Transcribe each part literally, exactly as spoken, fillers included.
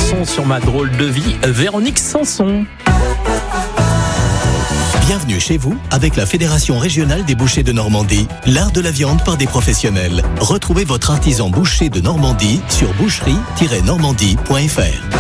chanson sur ma drôle de vie, Véronique Sanson. Bienvenue chez vous avec la Fédération régionale des bouchers de Normandie, l'art de la viande par des professionnels. Retrouvez votre artisan boucher de Normandie sur boucherie tiret normandie point f r.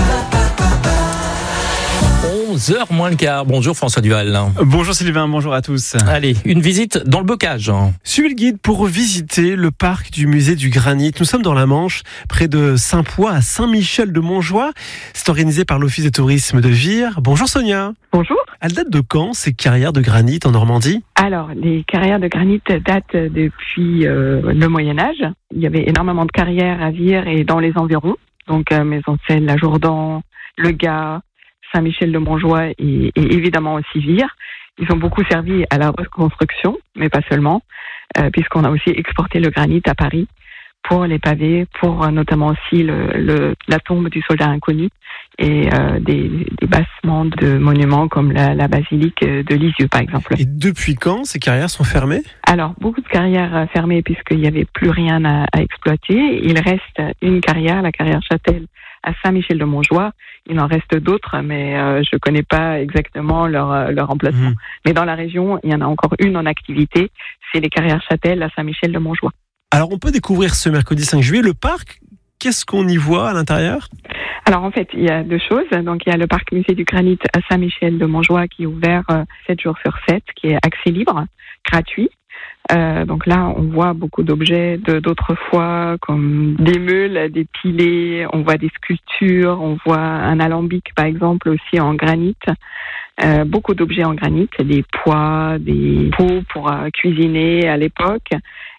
onze heures moins le quart. Bonjour François Duval. Bonjour Sylvain, bonjour à tous. Allez, une visite dans le bocage. Suivez le guide pour visiter le parc du musée du Granit. Nous sommes dans la Manche, près de Saint-Poix, à Saint-Michel-de-Montjoie. C'est organisé par l'Office de tourisme de Vire. Bonjour Sonia. Bonjour. Elle date de quand ces carrières de granit en Normandie ? Alors, les carrières de granit datent depuis euh, le Moyen-Âge. Il y avait énormément de carrières à Vire et dans les environs. Donc, euh, Maison-Selle, La Jourdan, Le Gard, Saint-Michel-de-Montjoie et, et évidemment aussi Vire. Ils ont beaucoup servi à la reconstruction, mais pas seulement, euh, puisqu'on a aussi exporté le granit à Paris pour les pavés, pour euh, notamment aussi le, le, la tombe du soldat inconnu et euh, des, des bassements de monuments comme la, la basilique de Lisieux, par exemple. Et depuis quand ces carrières sont fermées ? Alors, beaucoup de carrières fermées puisqu'il n'y avait plus rien à, à exploiter. Il reste une carrière, la carrière Châtel, à Saint-Michel-de-Montjoie. Il en reste d'autres, mais euh, je ne connais pas exactement leur, leur emplacement. Mmh. Mais dans la région, il y en a encore une en activité, c'est les carrières Châtel à Saint-Michel-de-Montjoie. Alors, on peut découvrir ce mercredi cinq juillet le parc. Qu'est-ce qu'on y voit à l'intérieur ? Alors, en fait, il y a deux choses. Donc, il y a le parc musée du Granit à Saint-Michel-de-Montjoie qui est ouvert euh, sept jours sur sept, qui est accès libre, gratuit. Euh, donc là, on voit beaucoup d'objets de, d'autrefois, comme des meules, des pilets, on voit des sculptures, on voit un alambic, par exemple, aussi en granit. Euh, beaucoup d'objets en granit, des pois, des pots pour euh, cuisiner à l'époque.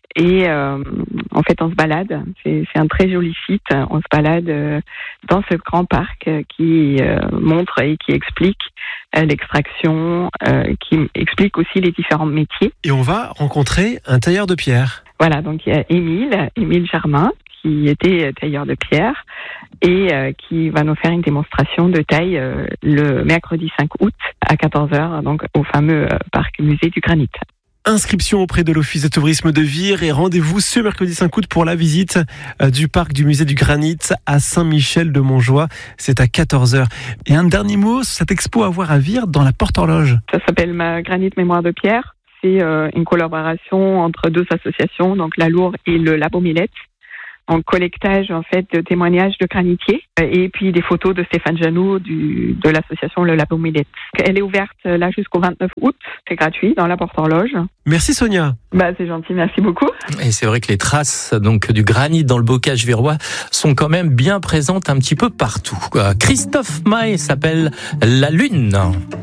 Et euh, en fait, on se balade. C'est, c'est un très joli site. On se balade euh, dans ce grand parc euh, qui euh, montre et qui explique euh, l'extraction, euh, qui explique aussi les différents métiers. Et on va rencontrer un tailleur de pierre. Voilà, donc il y a Émile, Émile Germain, qui était tailleur de pierre et euh, qui va nous faire une démonstration de taille euh, le mercredi cinq août à quatorze heures, donc au fameux euh, parc musée du Granit. Inscription auprès de l'Office de tourisme de Vire et rendez-vous ce mercredi cinq août pour la visite du parc du musée du Granit à Saint-Michel-de-Montjoie. C'est à quatorze heures. Et un dernier mot, cette expo à voir à Vire dans la Porte-Horloge. Ça s'appelle ma Granit Mémoire de Pierre. C'est euh, une collaboration entre deux associations, donc la Loure et le Labo Millette, en collectage en fait de témoignages de granitiers et puis des photos de Stéphane Janoux du, de l'association Le Labo Millette. Elle est ouverte là jusqu'au vingt-neuf août, c'est gratuit dans la Porte-Horloge. Merci Sonia. Bah c'est gentil, merci beaucoup. Et c'est vrai que les traces donc du granit dans le bocage virois sont quand même bien présentes un petit peu partout. Christophe Maé s'appelle La Lune.